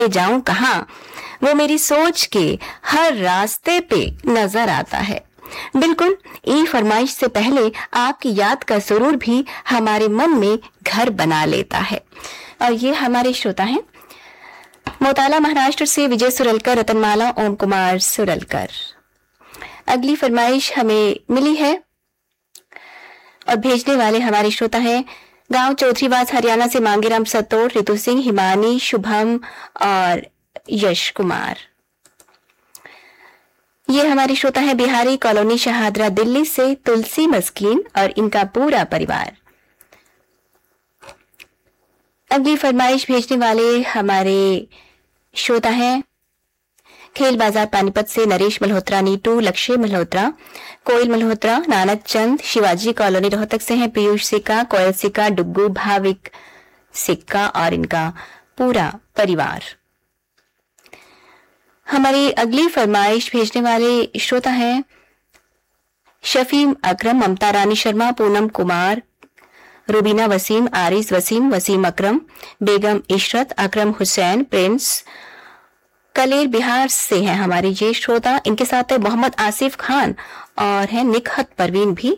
जाऊं कहां, वो मेरी सोच के हर रास्ते पे नजर आता है। बिल्कुल, ई फरमाइश से पहले आपकी याद का सुरूर भी हमारे मन में घर बना लेता है। और ये हमारे श्रोता हैं मोताला महाराष्ट्र से विजय सुरलकर, रतनमाला, ओम कुमार सुरलकर। अगली फरमाइश हमें मिली है और भेजने वाले हमारे श्रोता हैं गांव चौधरीवास हरियाणा से मांगेराम सतोर, रितु सिंह, हिमानी, शुभम और यश कुमार। ये हमारे श्रोता है बिहारी कॉलोनी शहादरा दिल्ली से तुलसी मस्कीन और इनका पूरा परिवार। अगली फरमाइश भेजने वाले हमारे श्रोता हैं खेल बाजार पानीपत से नरेश मल्होत्रा, नीटू, लक्ष्य मल्होत्रा, कोयल मल्होत्रा, नानक चंद, शिवाजी कॉलोनी रोहतक से हैं पीयूष सिक्का, कोयल सिक्का, डुग्गू, भाविक सिक्का और इनका पूरा परिवार। हमारी अगली फरमाइश भेजने वाले श्रोता हैं शफीम अकरम, ममता रानी शर्मा, पूनम कुमार, रुबीना वसीम, आरिस वसीम, वसीम अकरम, बेगम इशरत, अकरम हुसैन, प्रिंस, कलेर बिहार से हैं हमारे ये श्रोता। इनके साथ है मोहम्मद आसिफ खान और है निकहत परवीन भी,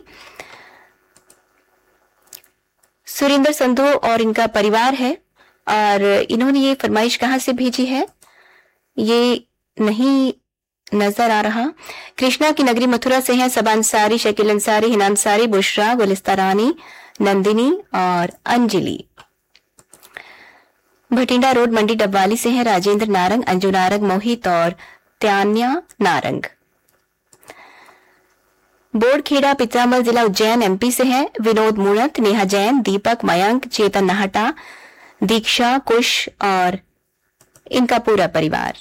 सुरेंद्र संधू और इनका परिवार है। और इन्होंने ये फरमाइश कहां से भेजी है ये नहीं नजर आ रहा। कृष्णा की नगरी मथुरा से हैं सबा अंसारी, शकील अंसारी, हिना अंसारी, बुशरा, गुलिस्ता रानी, नंदिनी और अंजलि। भटिंडा रोड मंडी डबवाली से हैं राजेंद्र नारंग, अंजू नारंग, मोहित और त्यान्या नारंग। बोड़खेड़ा पित्रामल जिला उज्जैन एमपी से हैं विनोद मूणत, नेहा जैन, दीपक, मयंक, चेतन नाहटा, दीक्षा, कुश और इनका पूरा परिवार।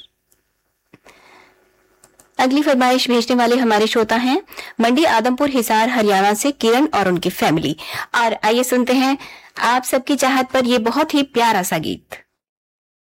अगली फरमाइश भेजने वाले हमारे श्रोता हैं मंडी आदमपुर हिसार हरियाणा से किरण और उनकी फैमिली। और आइए सुनते हैं आप सबकी चाहत पर यह बहुत ही प्यारा सा गीत।